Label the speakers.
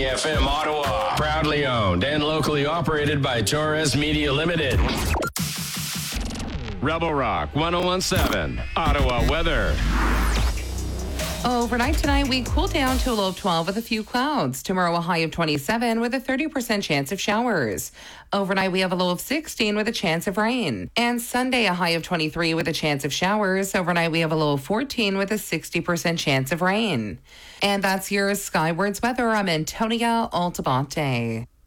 Speaker 1: FM Ottawa, proudly owned and locally operated by Torres Media Limited. Rebel Rock 1017, Ottawa weather.
Speaker 2: Overnight tonight, we cool down to a low of 12 with a few clouds. Tomorrow, a high of 27 with a 30% chance of showers. Overnight, we have a low of 16 with a chance of rain. And Sunday, a high of 23 with a chance of showers. Overnight, we have a low of 14 with a 60% chance of rain. And that's your Skywards weather. I'm Antonia Altabate.